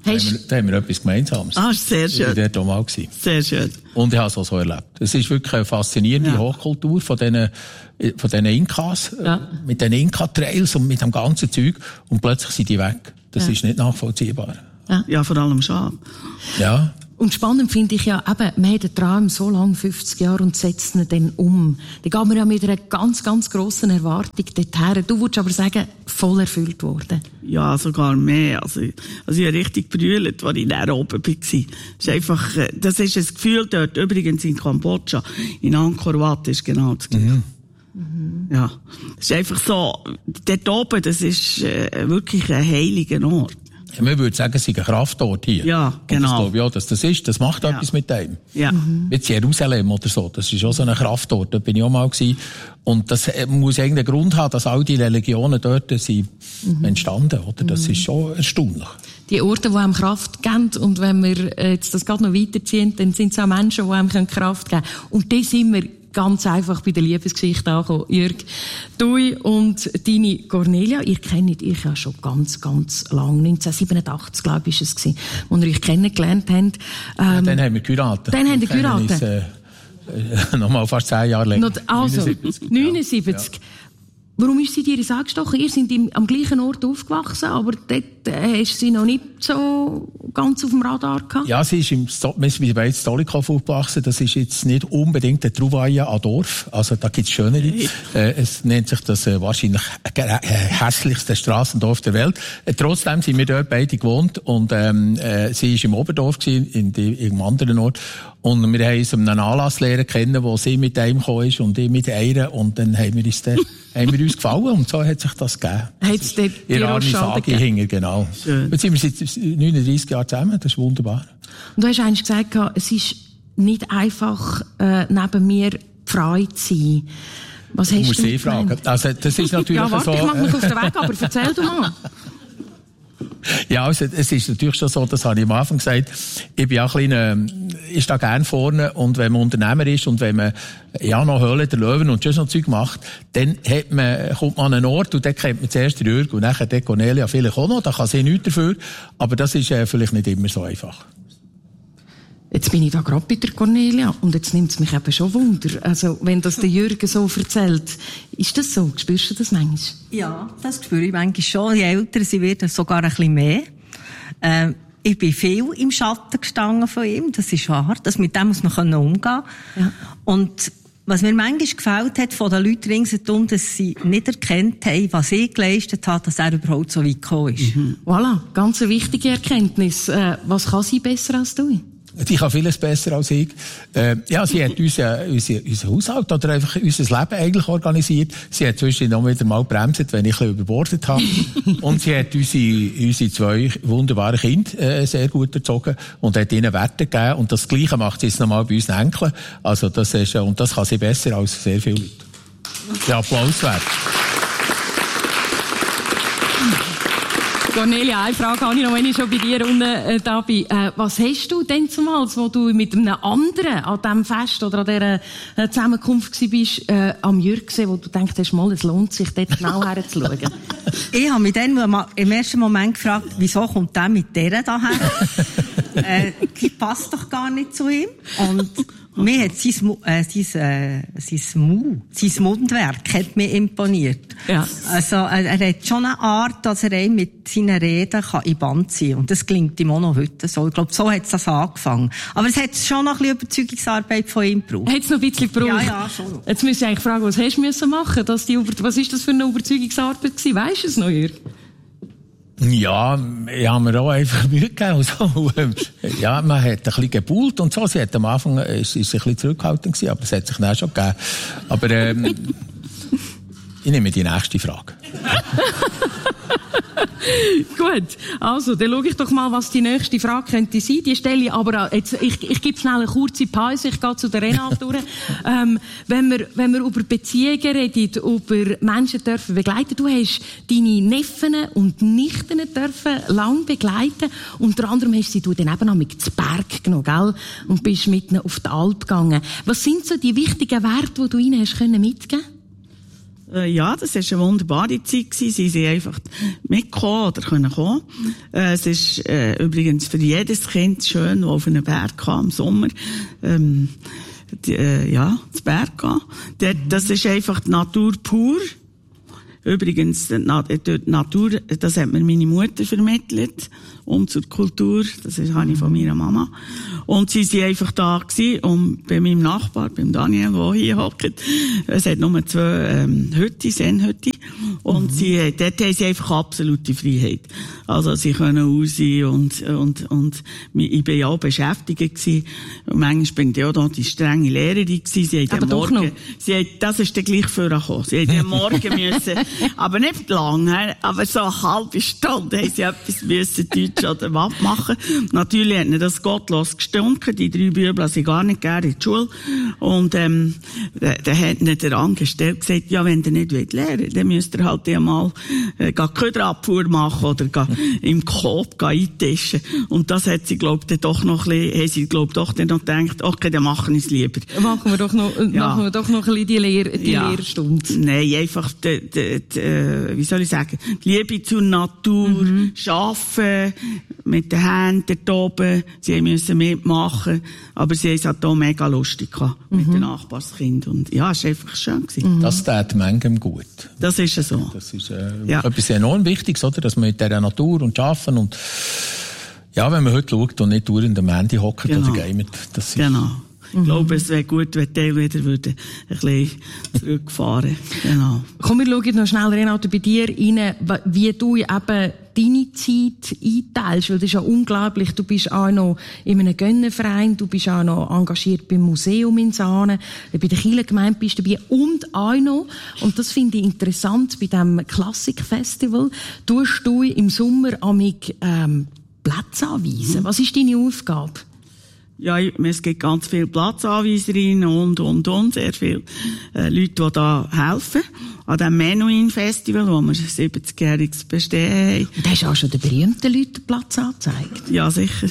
Da haben, wir, da haben wir etwas Gemeinsames. Ah, sehr schön. Ich war dort auch mal. Sehr schön. Und ich habe es auch so erlebt. Es ist wirklich eine faszinierende ja. Hochkultur von diesen, von diesen Inkas, ja. mit den Inka-Trails und mit dem ganzen Zeug. Und plötzlich sind die weg. Das ja. ist nicht nachvollziehbar. Ja, ja, vor allem schade. Ja. Und spannend finde ich ja, eben, man hat einen Traum so lange, fünfzig Jahre, und setzt ihn dann um. Da geht man ja mit einer ganz, ganz grossen Erwartung dorthin. Du würdest aber sagen, voll erfüllt worden. Ja, sogar mehr. Also, also ich habe richtig brüllt, als ich da oben war. Das ist einfach, das ist ein Gefühl dort, übrigens in Kambodscha, in Angkor Wat ist genau das Gleiche. Mhm. Mhm. Ja. Das ist einfach so, dort oben, das ist äh, wirklich ein heiliger Ort. Man würde sagen, es ist ein Kraftort hier. Ja, genau. Und das glaube ich auch, dass das ist. Das macht ja. etwas mit dem. Ja. Mhm. Mit Jerusalem oder so. Das ist auch so ein Kraftort. Da bin ich auch mal gewesen. Und das muss irgendeinen Grund haben, dass all die Religionen dort sind mhm. entstanden, oder? Das mhm. ist schon erstaunlich. Die Orte, die einem Kraft geben, und wenn wir jetzt das gerade noch weiterziehen, dann sind es auch Menschen, die einem Kraft geben können. Und die sind wir ganz einfach bei der Liebesgeschichte angekommen. Jürg, du und deine Cornelia, ihr kennt euch ja schon ganz, ganz lang. neunzehnhundertsiebenundachtzig, glaube ich, war es, als ihr euch kennengelernt habt. Ähm, ja, dann haben wir geheiratet. Dann haben wir geheiratet. Äh, äh, nochmal fast zehn Jahre länger. Also, neunundsiebzig. neunundsiebzig. Ja. Warum ist sie dir ins angestochen? Ihr seid im, am gleichen Ort aufgewachsen, aber dort äh, hast du sie noch nicht so ganz auf dem Radar gehabt? Ja, sie ist im Sto- wir sind bei Stolikow aufgewachsen. Das ist jetzt nicht unbedingt der Trouvaille an Dorf. Also da gibt's schönere. Äh, es nennt sich das äh, wahrscheinlich äh, hässlichste Strassendorf der Welt. Äh, trotzdem sind wir dort beide gewohnt, und ähm, äh, sie ist im Oberdorf gewesen, in, die, in einem anderen Ort. Und wir haben uns einen Anlass lernen kennen, wo sie mit einem gekommen ist und ich mit einer. Und dann haben wir uns, dann, haben wir uns gefallen, und so hat sich das gegeben. Hat es dort ihre arme Sage hinger, genau. Schön. Jetzt sind wir seit neununddreissig Jahren zusammen, das ist wunderbar. Und du hast eigentlich gesagt, es ist nicht einfach, äh, neben mir Freude zu sein. Was hast du musst du sie fragen. Also, das ist natürlich ja, warte, so. Ich mache mich auf den Weg, aber erzähl du mal. Ja, also, es ist natürlich schon so, das habe ich am Anfang gesagt, ich bin auch ein kleiner, ich stehe gerne vorne, und wenn man Unternehmer ist und wenn man, ja, noch Höhle der Löwen und schon so Zeug macht, dann hat man, kommt man an einen Ort, und dann kennt man zuerst den Jürg und nachher die Cornelia vielleicht auch noch, da kann sie nichts dafür, aber das ist äh, vielleicht nicht immer so einfach. Jetzt bin ich da gerade bei der Cornelia, und jetzt nimmt es mich eben schon Wunder. Also, wenn das der Jürgen so erzählt, ist das so? Spürst du das manchmal? Ja, das spüre ich manchmal schon. Je älter sie wird, sogar ein bisschen mehr. Äh, ich bin viel im Schatten gestanden von ihm. Das ist wahr. Das, mit dem muss man umgehen können. Ja. Und was mir manchmal gefällt hat von den Leuten ringsherum, dass sie nicht erkannt haben, was ich geleistet habe, dass er überhaupt so weit gekommen ist. Mhm. Voilà, ganz eine wichtige Erkenntnis. Äh, was kann sie besser als du? Die kann vieles besser als ich. Äh, ja, sie hat unser, unser, unser Haushalt oder einfach unser Leben eigentlich organisiert. Sie hat zwischendurch noch wieder mal bremset, wenn ich ein bisschen überbordet habe. Und sie hat unsere, unsere zwei wunderbaren Kinder äh, sehr gut erzogen und hat ihnen Werte gegeben. Und das Gleiche macht sie jetzt nochmal bei unseren Enkeln. Also das ist, und das kann sie besser als sehr viele Leute. Der Applaus wert. Cornelia, eine Frage habe ich noch, wenn ich schon bei dir unten äh, da bin. Äh, was hast du denn zumals, wo du mit einem anderen an diesem Fest oder an dieser äh, Zusammenkunft warst, äh, am Jürg gesehen, wo du denkst, hast, mal, es lohnt sich, dort genau herzuschauen? Ich habe mich dann im ersten Moment gefragt, wieso kommt der mit der daher? äh, die passt doch gar nicht zu ihm. Und mir hat sein, äh, sein, äh, sein, Mu, sein Mundwerk hat mir imponiert. Ja. Also, er, er hat schon eine Art, dass er einen mit seinen Reden kann in Band ziehen kann. Und das klingt ihm auch noch heute so. Ich glaube, so hat es das angefangen. Aber es hat schon noch ein bisschen Überzeugungsarbeit von ihm gebraucht. Hat es noch ein bisschen gebraucht? Ja, ja, schon. Jetzt müssen wir eigentlich fragen, was hast du müssen machen? Dass die, was ist das für eine Überzeugungsarbeit gewesen? Weisst du es noch, Jürg? Ja, ich habe mir auch einfach Mühe gegeben. Also, ja, man hat ein bisschen gebuhlt und so. Sie hat am Anfang, ist, ist ein bisschen zurückhaltend gewesen, aber es hat sich dann schon gegeben. Aber, ähm, ich nehme die nächste Frage. Gut, also, dann schaue ich doch mal, was die nächste Frage könnte sein. Die stelle ich aber, jetzt, ich, ich gebe schnell eine kurze Pause, ich gehe zu der Renate durch. ähm, wenn wir, wenn wir über Beziehungen reden, über Menschen dürfen begleiten, du hast deine Neffen und Nichten dürfen lang begleiten. Unter anderem hast du sie dann eben auch mit zu Berg genommen, gell? Und bist mit ihnen auf die Alp gegangen. Was sind so die wichtigen Werte, die du ihnen hast können mitgeben? Äh, ja, das war eine wunderbare Zeit gewesen. Sie sind einfach mitgekommen oder können kommen. Äh, es ist äh, übrigens für jedes Kind schön, das auf einen Berg kam im Sommer. Ähm, die, äh, ja, zu Berg gehen. Dort, das ist einfach die Natur pur. Übrigens, die Natur, das hat mir meine Mutter vermittelt, um zur Kultur, das habe ich von meiner Mama. Und sie sind einfach da gewesen, und bei meinem Nachbar, beim Daniel, der hier hockt, es hat nur zwei, ähm, Hütte, Sennhütte, und mhm. sie, dort haben sie einfach absolute Freiheit. Also, sie können raus und, und, und, ich bin ja auch beschäftigt gewesen. Und manchmal bin ich ja auch da die strenge Lehrerin gewesen. Sie hat aber doch Morgen, noch. Sie hat, das ist dann gleich vorgekommen. Sie hat am Morgen müssen, aber nicht lange, aber so eine halbe Stunde haben sie etwas müssen, Deutsch oder was machen. Natürlich hat ihnen das gottlos gestunken. Die drei Bübel sind gar nicht gerne in die Schule. Und, ähm, dann hat ihnen der Angestellte gesagt, ja, wenn ihr nicht wollt lernen, dann müsst ihr halt einmal, äh, Köderabfuhr machen oder im Coop eintischen. Und das hat sie, glaub ich, doch noch ein bisschen, haben sie, glaub doch dann noch gedacht, okay, dann machen wir es lieber. Machen wir doch noch, ja. machen wir doch noch ein bisschen die, Lehr die ja. Lehrstunde. Nein, einfach, die, die, die, wie soll ich sagen, die Liebe zur Natur, mhm. Arbeiten, mit den Händen dort oben, sie müssen mitmachen, aber sie haben es halt auch mega lustig gehabt, mhm. mit den Nachbarskindern. Und ja, es war einfach schön gewesen. Mhm. Das tut manchem gut. Das ist ja so. Das ist, äh, ja. etwas enorm Wichtiges, oder? Dass man mit dieser Natur und arbeiten und, ja, wenn man heute schaut und nicht dauernd am Handy hockt genau. oder gamet, das ist... Genau. Ich glaube, es wäre gut, wenn die wieder würden ein bisschen zurückfahren. Genau. Komm, wir schauen noch schnell, Renato, bei dir rein, wie du eben deine Zeit einteilst, weil das ist ja unglaublich. Du bist auch noch in einem Gönnerverein, du bist auch noch engagiert beim Museum in Saanen, bei der Kirchengemeinde bist du dabei und auch noch, und das finde ich interessant, bei diesem Klassikfestival, tust du im Sommer amig ähm, Plätze anweisen. Mhm. Was ist deine Aufgabe? Ja, es gibt ganz viele Platzanweiserinnen und, und, und, sehr viele äh, Leute, die da helfen. An dem Menuhin-Festival, wo wir siebzigjähriges Bestehen haben. Und hast du auch schon den berühmten Leuten Platz angezeigt? Ja, sicher.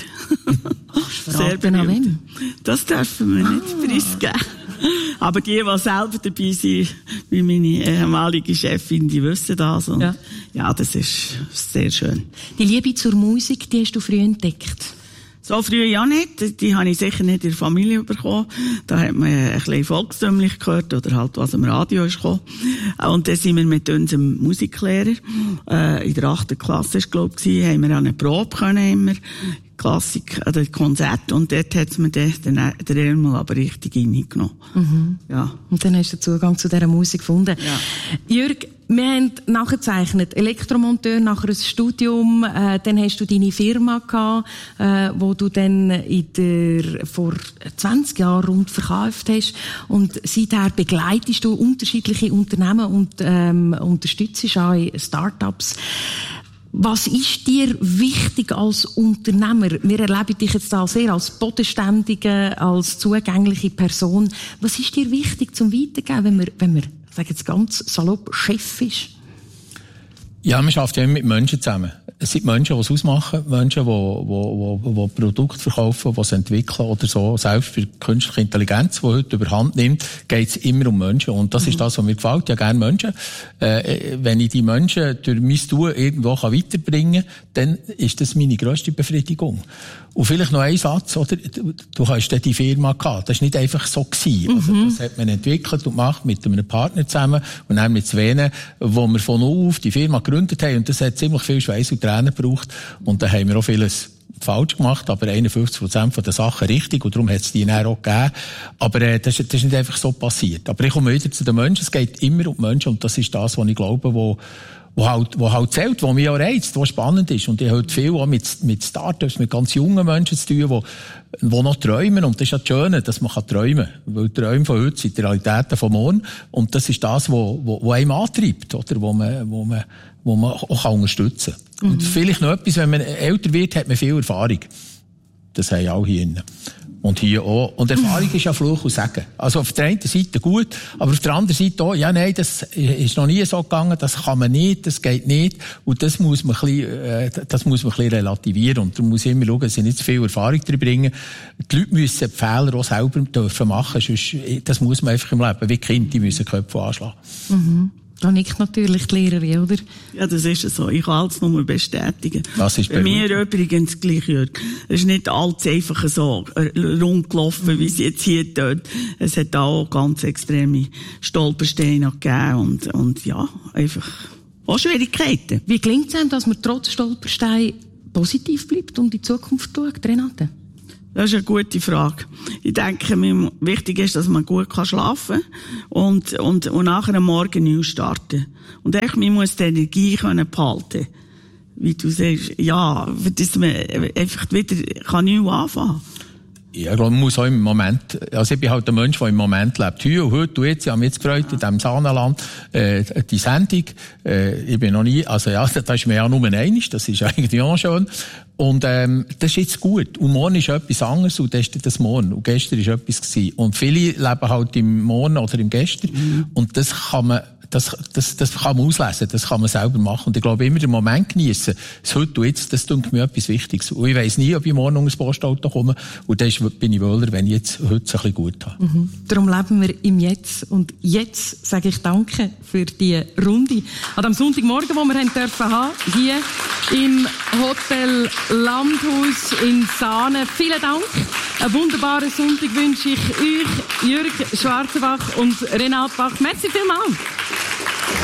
Ach, sehr berühmt. Das dürfen wir nicht ah. preisgeben. Aber die, die selber dabei sind, wie meine ehemalige Chefin, die wissen das. Und ja. ja, das ist sehr schön. Die Liebe zur Musik, die hast du früh entdeckt? So früh ja nicht. Die habe ich sicher nicht in der Familie bekommen. Da hat man ein bisschen volkstümlich gehört oder halt was im Radio ist gekommen. Und dann sind wir mit unserem Musiklehrer, äh, in der achten Klasse, glaube ich, haben wir eine Probe können immer. Klassik, oder Konzert, und dort hat's mir den, den, den Elmo aber richtig reingenommen. Mhm. Ja. Und dann hast du Zugang zu dieser Musik gefunden. Ja. Jürg, wir haben nachgezeichnet, Elektromonteur, nachher ein Studium, äh, dann hast du deine Firma gehabt, äh, wo du dann in der, vor zwanzig Jahren rund verkauft hast, und seither begleitest du unterschiedliche Unternehmen und ähm, unterstützt auch Start-ups. Was ist dir wichtig als Unternehmer? Wir erleben dich jetzt da sehr als bodenständige, als zugängliche Person. Was ist dir wichtig zum Weitergeben, wenn man, wenn man, ich sage jetzt ganz salopp, Chef ist? Ja, man arbeitet ja immer mit Menschen zusammen. Es sind Menschen, die es ausmachen, Menschen, die, die, die, die Produkte verkaufen, die es entwickeln oder so. Selbst für künstliche Intelligenz, die heute überhand nimmt, geht es immer um Menschen. Und das mhm. ist das, was mir gefällt. Ja, gerne Menschen. Äh, wenn ich die Menschen durch mein Tun irgendwo kann weiterbringen kann, dann ist das meine grösste Befriedigung. Und vielleicht noch ein Satz, oder? Du hast dann die Firma gehabt. Das war nicht einfach so gewesen. Also, mhm. das hat man entwickelt und gemacht mit einem Partner zusammen und dann mit Svene, wo wir von null auf die Firma gegründet haben. Und das hat ziemlich viel Schweiß und Tränen gebraucht. Und da haben wir auch vieles falsch gemacht, aber einundfünfzig Prozent von den Sachen richtig, und darum hat es die dann auch gegeben. Aber äh, das, das ist nicht einfach so passiert. Aber ich komme wieder zu den Menschen. Es geht immer um Menschen, und das ist das, was ich glaube, wo wo halt, wo halt zählt, wo mich auch reizt, wo spannend ist. Und ich habe halt viel auch mit, mit Startups, mit ganz jungen Menschen zu tun, wo, wo noch träumen. Und das ist ja das Schöne, dass man träumen kann. Weil die Träume von heute sind die Realitäten von morgen. Und das ist das, wo, wo, wo einem antreibt, oder? Wo man, wo man, wo man auch unterstützen kann. Mhm. Und vielleicht noch etwas, wenn man älter wird, hat man viel Erfahrung. Das haben alle hier drin. Und hier auch. Und Erfahrung ist ja Fluch und Segen. Also auf der einen Seite gut, aber auf der anderen Seite auch, ja, nein, das ist noch nie so gegangen, das kann man nicht, das geht nicht. Und das muss man ein bisschen, äh, das muss man ein bisschen relativieren. Und darum muss ich immer schauen, dass sie nicht zu viel Erfahrung drin bringen. Die Leute müssen die Fehler auch selber dürfen machen, sonst, das muss man einfach im Leben, wie Kinder, die müssen Köpfe anschlagen. Mhm. Da nickt natürlich die Lehrerin, oder? Ja, das ist so. Ich kann alles nur bestätigen. Das ist bei mir übrigens gleich, Jörg. Es ist nicht alles einfach so rund gelaufen, wie es jetzt hier tut. Es hat auch ganz extreme Stolpersteine gegeben und, und ja, einfach auch Schwierigkeiten. Wie gelingt es einem, dass man trotz Stolperstein positiv bleibt und in die Zukunft schaut, Renate? Das ist eine gute Frage. Ich denke, wichtig ist, dass man gut schlafen kann und, und, und nachher am Morgen neu starten. Und echt, man muss die Energie können behalten. Wie du sagst, ja, dass man einfach wieder kann neu anfangen kann. Ja, ich glaube, man muss auch im Moment, also ich bin halt der Mensch, der im Moment lebt. Heute und heute und jetzt, ich habe mich jetzt gefreut, in diesem Sahnenland, äh, die Sendung, äh, ich bin noch nie, also ja, das ist mir ja nur einig, das ist eigentlich auch schön. Und, ähm, das ist jetzt gut. Und morgen ist etwas anderes und das ist das Morgen. Und gestern ist etwas gewesen. Und viele leben halt im Morgen oder im Gestern. Mhm. Und das kann man, das, das, das kann man auslesen, das kann man selber machen. Und ich glaube, immer den Moment geniessen, das heute und jetzt, das tut mir etwas Wichtiges. Und ich weiss nie, ob ich morgen unter das Postauto komme. Und dann bin ich wohler, wenn ich jetzt heute es ein bisschen gut habe. Mhm. Darum leben wir im Jetzt. Und jetzt sage ich Danke für die Runde an dem Sonntagmorgen, wo wir haben dürfen haben, hier im Hotel Landhaus in Saanen. Vielen Dank. Einen wunderbaren Sonntag wünsche ich euch, Jürg Schwarzenbach und Renate Bach. Merci vielmals.